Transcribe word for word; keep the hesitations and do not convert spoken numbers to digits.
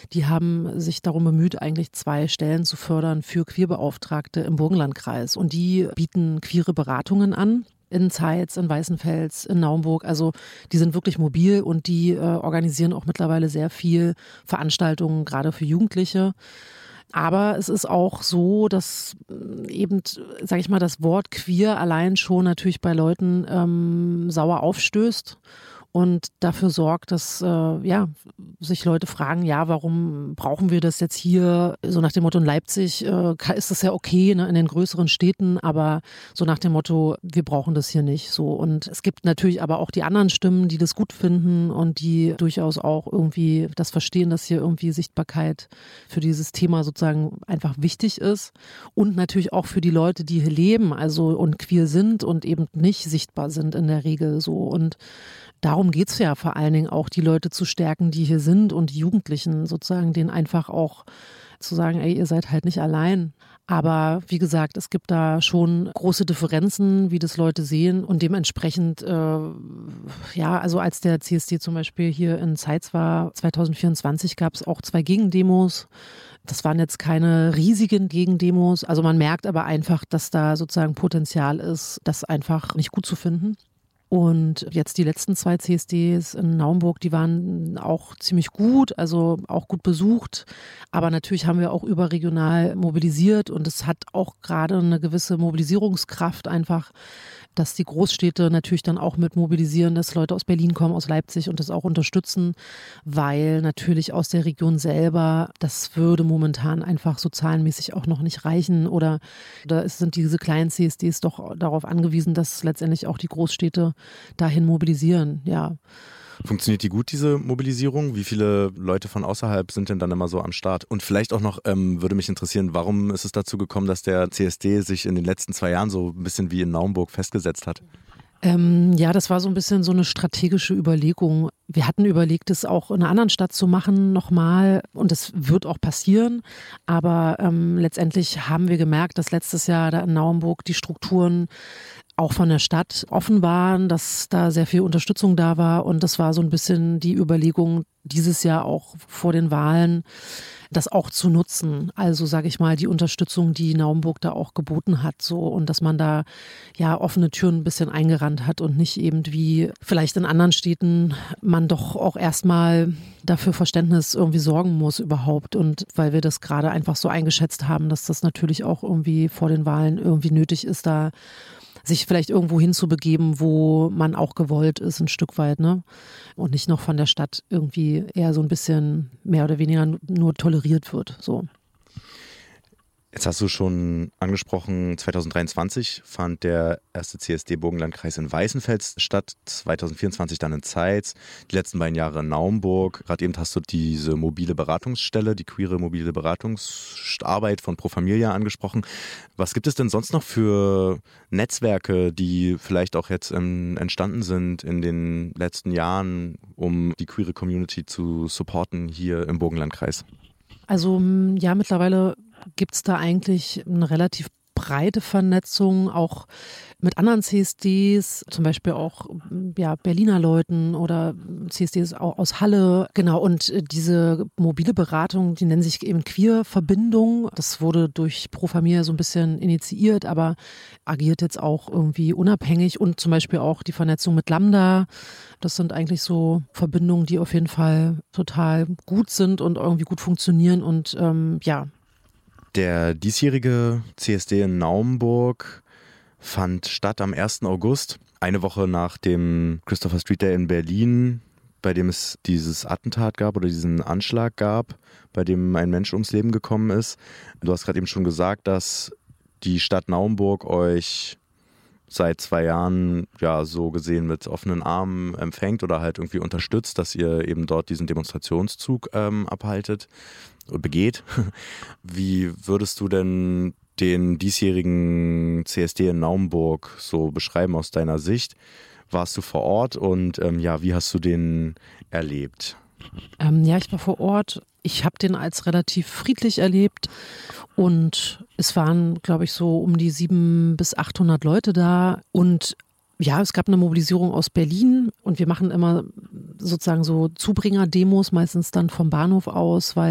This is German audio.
die haben sich darum bemüht, eigentlich zwei Stellen zu fördern für Queerbeauftragte im Burgenlandkreis. Und die bieten queere Beratungen an. In Zeitz, in Weißenfels, in Naumburg. Also die sind wirklich mobil und die äh, organisieren auch mittlerweile sehr viel Veranstaltungen, gerade für Jugendliche. Aber es ist auch so, dass eben, sage ich mal, das Wort queer allein schon natürlich bei Leuten ähm, sauer aufstößt. Und dafür sorgt, dass äh, ja, sich Leute fragen, ja, warum brauchen wir das jetzt hier? So nach dem Motto, in Leipzig äh, ist das ja okay, ne, in den größeren Städten, aber so nach dem Motto, wir brauchen das hier nicht. So. Und es gibt natürlich aber auch die anderen Stimmen, die das gut finden und die durchaus auch irgendwie das verstehen, dass hier irgendwie Sichtbarkeit für dieses Thema sozusagen einfach wichtig ist. Und natürlich auch für die Leute, die hier leben, also und queer sind und eben nicht sichtbar sind in der Regel so. Und darum geht es ja vor allen Dingen auch, die Leute zu stärken, die hier sind und die Jugendlichen sozusagen, denen einfach auch zu sagen, ey, ihr seid halt nicht allein. Aber wie gesagt, es gibt da schon große Differenzen, wie das Leute sehen und dementsprechend, äh, ja, also als der C S D zum Beispiel hier in Zeitz war, zwanzig vierundzwanzig gab es auch zwei Gegendemos. Das waren jetzt keine riesigen Gegendemos. Also man merkt aber einfach, dass da sozusagen Potenzial ist, das einfach nicht gut zu finden. Und jetzt die letzten zwei C S Ds in Naumburg, die waren auch ziemlich gut, also auch gut besucht. Aber natürlich haben wir auch überregional mobilisiert und es hat auch gerade eine gewisse Mobilisierungskraft einfach, dass die Großstädte natürlich dann auch mit mobilisieren, dass Leute aus Berlin kommen, aus Leipzig und das auch unterstützen, weil natürlich aus der Region selber, das würde momentan einfach so zahlenmäßig auch noch nicht reichen oder da sind diese kleinen C S Ds doch darauf angewiesen, dass letztendlich auch die Großstädte dahin mobilisieren, ja. Funktioniert die gut, diese Mobilisierung? Wie viele Leute von außerhalb sind denn dann immer so am Start? Und vielleicht auch noch, ähm, würde mich interessieren, warum ist es dazu gekommen, dass der C S D sich in den letzten zwei Jahren so ein bisschen wie in Naumburg festgesetzt hat? Ähm, ja, das war so ein bisschen so eine strategische Überlegung. Wir hatten überlegt, es auch in einer anderen Stadt zu machen nochmal und das wird auch passieren. Aber ähm, letztendlich haben wir gemerkt, dass letztes Jahr da in Naumburg die Strukturen auch von der Stadt offen waren, dass da sehr viel Unterstützung da war und das war so ein bisschen die Überlegung, dieses Jahr auch vor den Wahlen das auch zu nutzen. Also sage ich mal, die Unterstützung, die Naumburg da auch geboten hat, so und dass man da ja offene Türen ein bisschen eingerannt hat und nicht eben wie vielleicht in anderen Städten man doch auch erstmal dafür Verständnis irgendwie sorgen muss überhaupt und weil wir das gerade einfach so eingeschätzt haben, dass das natürlich auch irgendwie vor den Wahlen irgendwie nötig ist, da sich vielleicht irgendwo hinzubegeben, wo man auch gewollt ist, ein Stück weit, ne? Und nicht noch von der Stadt irgendwie eher so ein bisschen mehr oder weniger nur toleriert wird, so. Jetzt hast du schon angesprochen, zwanzig dreiundzwanzig fand der erste C S D-Burgenlandkreis in Weißenfels statt, zwanzig vierundzwanzig dann in Zeitz, die letzten beiden Jahre in Naumburg. Gerade eben hast du diese mobile Beratungsstelle, die queere mobile Beratungsarbeit von Pro Familia angesprochen. Was gibt es denn sonst noch für Netzwerke, die vielleicht auch jetzt ähm, entstanden sind in den letzten Jahren, um die queere Community zu supporten hier im Burgenlandkreis? Also ja, mittlerweile gibt es da eigentlich eine relativ breite Vernetzung, auch mit anderen C S Ds, zum Beispiel auch ja, Berliner Leuten oder C S Ds aus Halle. Genau, und diese mobile Beratung, die nennen sich eben Queer-Verbindung. Das wurde durch Pro Familia so ein bisschen initiiert, aber agiert jetzt auch irgendwie unabhängig und zum Beispiel auch die Vernetzung mit Lambda. Das sind eigentlich so Verbindungen, die auf jeden Fall total gut sind und irgendwie gut funktionieren und ähm, ja. Der diesjährige C S D in Naumburg fand statt am ersten August, eine Woche nach dem Christopher Street Day in Berlin, bei dem es dieses Attentat gab oder diesen Anschlag gab, bei dem ein Mensch ums Leben gekommen ist. Du hast gerade eben schon gesagt, dass die Stadt Naumburg euch seit zwei Jahren ja so gesehen mit offenen Armen empfängt oder halt irgendwie unterstützt, dass ihr eben dort diesen Demonstrationszug ähm, abhaltet und begeht. Wie würdest du denn den diesjährigen C S D in Naumburg so beschreiben aus deiner Sicht? Warst du vor Ort und ähm, ja, wie hast du den erlebt? Ähm, ja, ich war vor Ort. Ich habe den als relativ friedlich erlebt und es waren, glaube ich, so um die sieben bis achthundert Leute da und ja, es gab eine Mobilisierung aus Berlin und wir machen immer sozusagen so Zubringer-Demos, meistens dann vom Bahnhof aus, weil